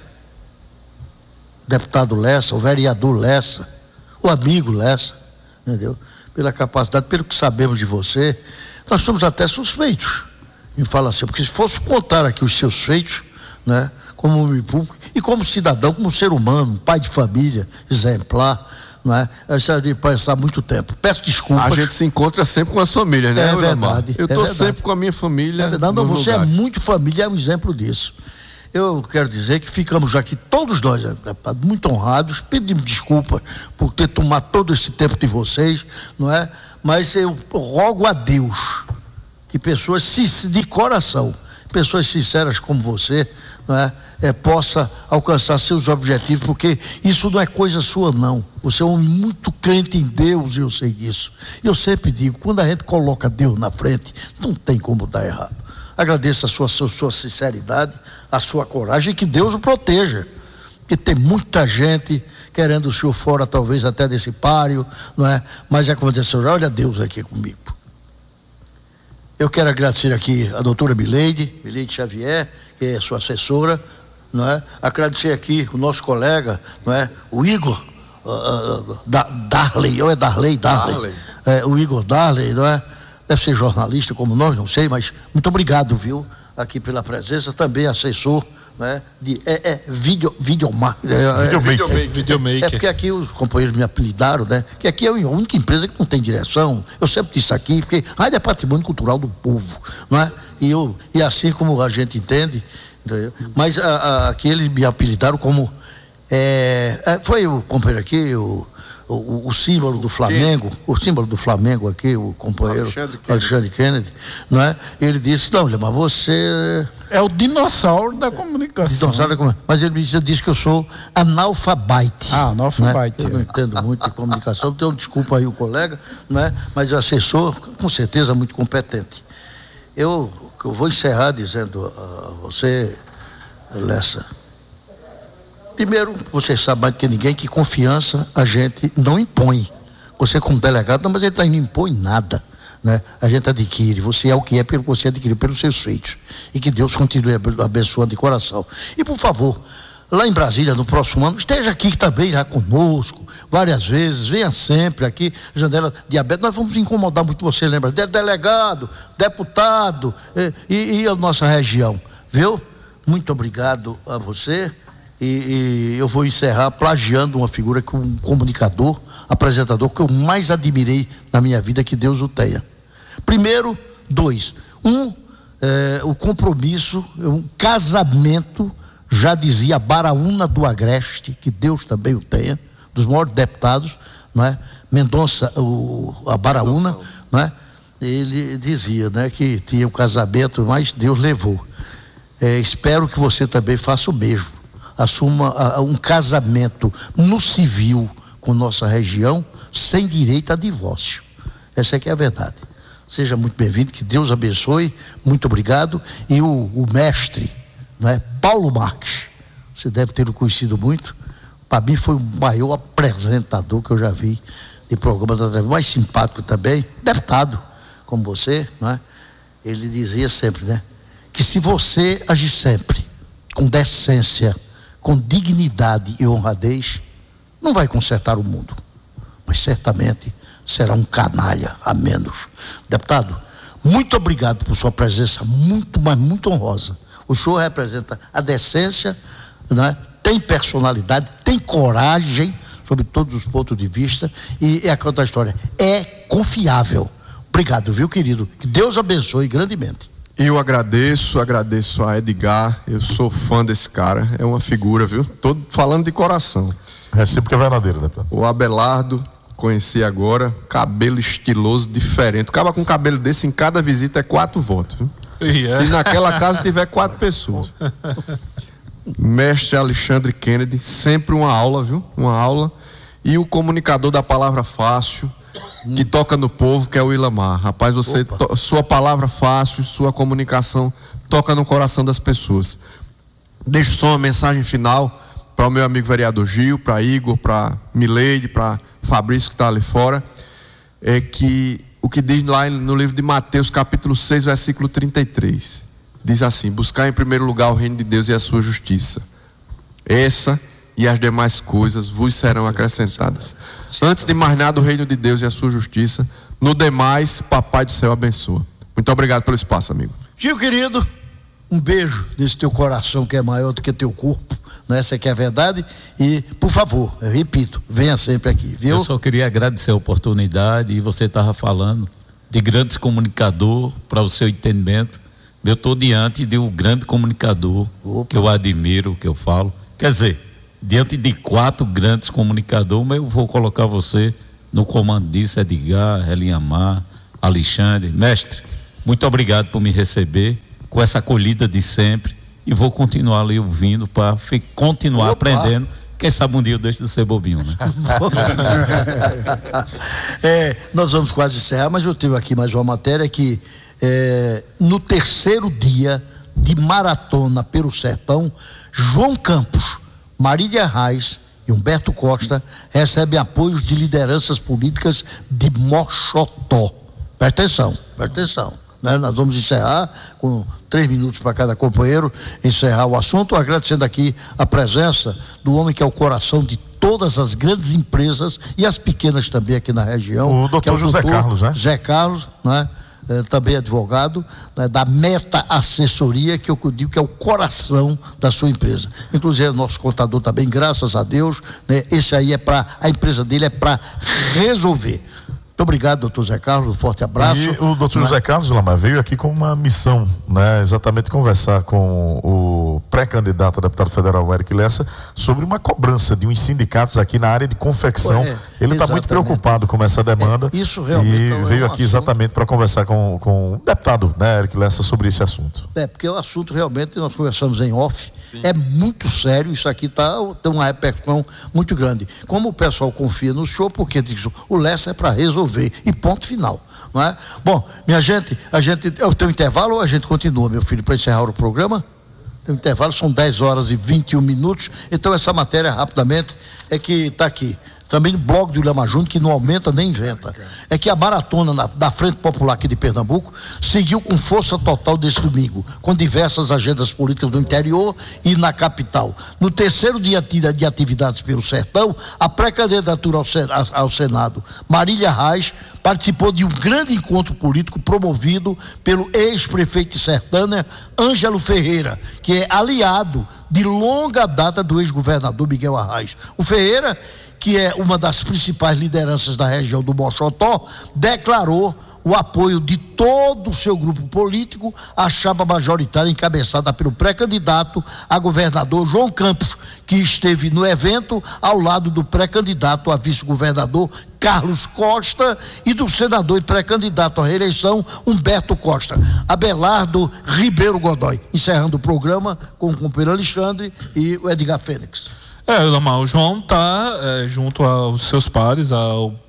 deputado Lessa, o vereador Lessa, o amigo Lessa, entendeu? Pela capacidade, pelo que sabemos de você, nós somos até suspeitos em falar assim, porque se fosse contar aqui os seus feitos, né, como homem público e como cidadão, como ser humano, pai de família, exemplar, não é? Eu já de passar muito tempo. Peço desculpas. A gente se encontra sempre com as famílias, né? É verdade. Eu estou é sempre com a minha família. É verdade. Não, você lugares. É muito família, é um exemplo disso. Eu quero dizer que ficamos aqui, todos nós, deputado, muito honrados, pedimos desculpas por ter tomado todo esse tempo de vocês, não é? Mas eu rogo a Deus que pessoas de coração, pessoas sinceras como você, não é? É, possa alcançar seus objetivos, porque isso não é coisa sua, não. Você é um muito crente em Deus, eu sei disso. Eu sempre digo, quando a gente coloca Deus na frente, não tem como dar errado. Agradeço a sua, a sua sinceridade, a sua coragem, e que Deus o proteja, porque tem muita gente querendo o senhor fora, talvez até desse páreo, não é? Mas é como dizer, senhor, olha Deus aqui comigo. Eu quero agradecer aqui a doutora Mileide, Mileide Xavier, que é sua assessora, não é? Agradecer aqui o nosso colega, não é? O Igor uh, uh, da, Darley, ou é Darley, Darley, Darley. É, o Igor Darley, não é? Deve ser jornalista como nós, não sei, mas muito obrigado, viu, aqui pela presença, também assessor, né, de é, é vídeo, video, é, videomaker, é, videomaker. É, é porque aqui os companheiros me apelidaram, né, que aqui é a única empresa que não tem direção. Eu sempre disse aqui, porque rádio é patrimônio cultural do povo, não é? E, eu, e assim como a gente entende, entendeu? Mas a, a, aqui eles me apelidaram como é, é, foi o companheiro aqui, o O, o símbolo do Flamengo, o símbolo do Flamengo aqui, o companheiro Alexandre Kennedy, Alexandre Kennedy, não é? Ele disse, não, mas você é o dinossauro da comunicação. Dinossauro da comunicação. Mas ele disse, disse que eu sou analfabete. Ah, analfabete. Né? Eu não entendo muito de comunicação, então desculpa aí o colega, não é? Mas o assessor, com certeza, muito competente. Eu, eu vou encerrar dizendo a você, Lessa, primeiro, você sabe mais do que ninguém que confiança a gente não impõe. Você como delegado, não, mas ele não impõe nada, né? A gente adquire, você é o que é pelo que você adquiriu pelos seus feitos. E que Deus continue abençoando de coração. E por favor, lá em Brasília, no próximo ano, esteja aqui também já conosco, várias vezes, venha sempre aqui, janela de aberto, nós vamos incomodar muito você, lembra? Delegado, deputado e, e a nossa região, viu? Muito obrigado a você. E, e eu vou encerrar plagiando uma figura que um comunicador, apresentador que eu mais admirei na minha vida, que Deus o tenha. Primeiro, dois. Um, é, o compromisso, um casamento, já dizia Baraúna do Agreste, que Deus também o tenha, dos maiores deputados, não é? Mendonça, o, a Baraúna, não é? Ele dizia, né, que tinha o casamento, mas Deus levou. É, espero que você também faça o mesmo. Assuma uh, um casamento no civil com nossa região, sem direito a divórcio. Essa é que é a verdade. Seja muito bem-vindo, que Deus abençoe, muito obrigado. E o, o mestre, não é? Paulo Marques, você deve ter o conhecido muito, para mim foi o maior apresentador que eu já vi de programa da televisão, mais simpático também, deputado como você, não é? Ele dizia sempre, né, que se você agir sempre com decência, com dignidade e honradez, não vai consertar o mundo, mas certamente será um canalha a menos. Deputado, muito obrigado por sua presença, muito, mas muito honrosa. O senhor representa a decência, né? Tem personalidade, tem coragem, sob todos os pontos de vista, e é aquela história, é confiável. Obrigado, viu, querido? Que Deus abençoe grandemente. Eu agradeço, agradeço a Edgar, eu sou fã desse cara, é uma figura, viu? Tô falando de coração. Recíproca verdadeira, deputado. O Abelardo, conheci agora, cabelo estiloso, diferente. Acaba com um cabelo desse, em cada visita é quatro votos, viu? Yeah. Se naquela casa tiver quatro pessoas. Mestre Alexandre Kennedy, sempre uma aula, viu? Uma aula. E o comunicador da palavra fácil, que toca no povo, que é o Ilamar. Rapaz, você, to, sua palavra fácil, sua comunicação toca no coração das pessoas. Deixo só uma mensagem final para o meu amigo vereador Gil, para Igor, para Mileide, para Fabrício, que está ali fora, é que o que diz lá no livro de Mateus, capítulo seis, versículo trinta e três, diz assim: buscar em primeiro lugar o reino de Deus e a sua justiça. Essa e as demais coisas vos serão acrescentadas. Antes de mais nada, o reino de Deus e a sua justiça. No demais, Papai do céu abençoa. Muito obrigado pelo espaço, amigo. Gil, querido, um beijo nesse teu coração que é maior do que teu corpo, né? Essa que é a verdade. E, por favor, eu repito, venha sempre aqui, viu? Eu só queria agradecer a oportunidade, e você estava falando de grandes comunicador, para o seu entendimento. Eu estou diante de um grande comunicador, Opa. que eu admiro, que eu falo. Quer dizer, diante de quatro grandes comunicadores, mas eu vou colocar você no comando disso, Edgar, Eliamar, Alexandre. Mestre, muito obrigado por me receber, com essa acolhida de sempre, e vou continuar ali ouvindo para continuar Opa. aprendendo. Quem sabe um dia eu deixo de ser bobinho, né? é, nós vamos quase encerrar, mas eu tive aqui mais uma matéria que é, no terceiro dia de maratona pelo sertão, João Campos, Marília Reis e Humberto Costa recebem apoios de lideranças políticas de Moxotó. Presta atenção, presta atenção. Né? Nós vamos encerrar com três minutos para cada companheiro, encerrar o assunto, agradecendo aqui a presença do homem que é o coração de todas as grandes empresas e as pequenas também aqui na região. O doutor é o José doutor Carlos, né? José Carlos, né? É, também advogado, né, da Meta Assessoria, que eu digo que é o coração da sua empresa. Inclusive, o nosso contador também, graças a Deus, né, esse aí é para, a empresa dele é para resolver. Muito obrigado, doutor Zé Carlos, um forte abraço. E o doutor José Carlos Lamar veio aqui com uma missão, né, exatamente conversar com o pré-candidato a deputado federal, Eric Lessa, sobre uma cobrança de uns sindicatos aqui na área de confecção. É, ele está muito preocupado com essa demanda. É, isso realmente e é um veio aqui assunto... exatamente para conversar com, com o deputado, né, Eric Lessa, sobre esse assunto. É, porque o assunto realmente, nós conversamos em off, Sim. é muito sério, isso aqui tá, tem uma repercussão muito grande. Como o pessoal confia no senhor, porque diz, o Lessa é para resolver. E ponto final, não é? Bom, minha gente, a gente, eu tenho um intervalo ou a gente continua, meu filho, para encerrar o programa? Tem um intervalo, são dez horas e vinte e um minutos, então essa matéria, rapidamente, é que está aqui. Também no blog do Ilamar Júnior, que não aumenta nem inventa. É que a maratona na, da Frente Popular aqui de Pernambuco seguiu com força total desse domingo, com diversas agendas políticas do interior e na capital. No terceiro dia de atividades pelo sertão, a pré-candidatura ao, ao Senado, Marília Reis, participou de um grande encontro político promovido pelo ex-prefeito de Sertânia, Ângelo Ferreira, que é aliado de longa data do ex-governador Miguel Arraes. O Ferreira, que é uma das principais lideranças da região do Moxotó, declarou o apoio de todo o seu grupo político à chapa majoritária encabeçada pelo pré-candidato a governador João Campos, que esteve no evento ao lado do pré-candidato a vice-governador Carlos Costa e do senador e pré-candidato à reeleição Humberto Costa. Abelardo Ribeiro Godoy, encerrando o programa com o companheiro Alexandre e o Edgar Fênix. É, Lamar, o João está é, junto aos seus pares, ao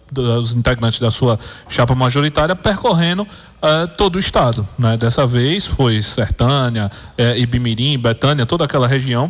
dos integrantes da sua chapa majoritária percorrendo uh, todo o estado, né? Dessa vez foi Sertânia, uh, Ibimirim, Betânia, toda aquela região.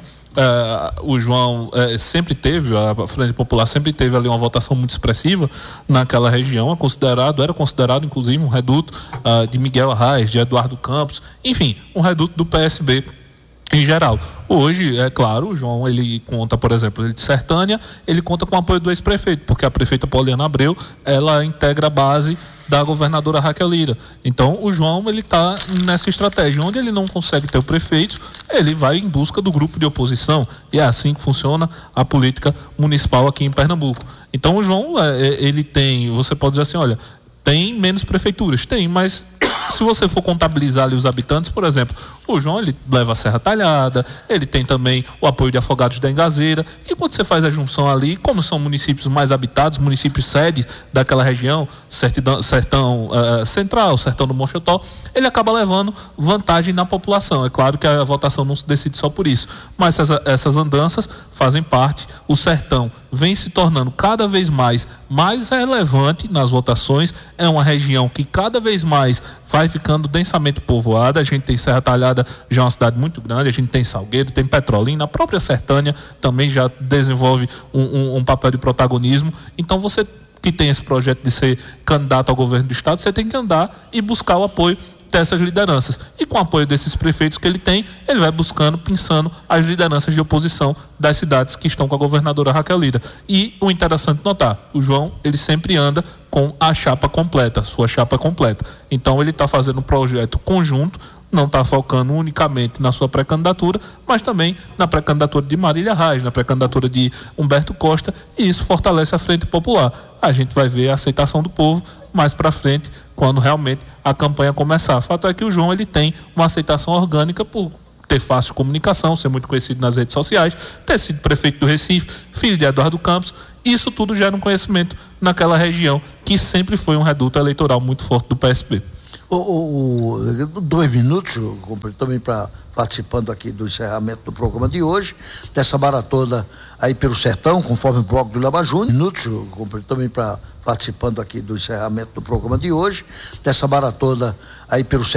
Uh, o João uh, sempre teve, a Frente Popular sempre teve ali uma votação muito expressiva naquela região, é considerado, era considerado inclusive um reduto uh, de Miguel Arraes, de Eduardo Campos, enfim, um reduto do P S B em geral. Hoje, é claro, o João, ele conta, por exemplo, ele de Sertânia, ele conta com o apoio do ex-prefeito, porque a prefeita Poliana Abreu, ela integra a base da governadora Raquel Lira. Então, o João, ele está nessa estratégia. Onde ele não consegue ter o prefeito, ele vai em busca do grupo de oposição. E é assim que funciona a política municipal aqui em Pernambuco. Então, o João, ele tem, você pode dizer assim, olha, tem menos prefeituras? Tem, mas se você for contabilizar ali os habitantes, por exemplo, o João, ele leva a Serra Talhada, ele tem também o apoio de Afogados da Engazeira, e quando você faz a junção ali, como são municípios mais habitados, municípios sede daquela região, Sertão, sertão uh, Central, Sertão do Monchotó, ele acaba levando vantagem na população. É claro que a votação não se decide só por isso, mas essas, essas andanças fazem parte. O Sertão vem se tornando cada vez mais mais relevante nas votações, é uma região que cada vez mais vai ficando densamente povoada. A gente tem Serra Talhada, já é uma cidade muito grande, a gente tem Salgueiro, tem Petrolina, a própria Sertânia também já desenvolve um, um, um papel de protagonismo. Então você que tem esse projeto de ser candidato ao governo do estado, você tem que andar e buscar o apoio dessas lideranças. E com o apoio desses prefeitos que ele tem, ele vai buscando, pensando as lideranças de oposição das cidades que estão com a governadora Raquel Lira. E o interessante notar, o João, ele sempre anda com a chapa completa, sua chapa completa. Então ele está fazendo um projeto conjunto, não está focando unicamente na sua pré-candidatura, mas também na pré-candidatura de Marília Reis, na pré-candidatura de Humberto Costa, e isso fortalece a Frente Popular. A gente vai ver a aceitação do povo mais para frente, quando realmente a campanha começar. O fato é que o João, ele tem uma aceitação orgânica por ter fácil comunicação, ser muito conhecido nas redes sociais, ter sido prefeito do Recife, filho de Eduardo Campos. Isso tudo gera um conhecimento naquela região, que sempre foi um reduto eleitoral muito forte do P S B. O, o, o, dois minutos, também para participando aqui do encerramento do programa de hoje, dessa maratona aí pelo Sertão, conforme o bloco do Lama Júnior. Minutos, também para participando aqui do encerramento do programa de hoje, dessa maratona aí pelo Sertão.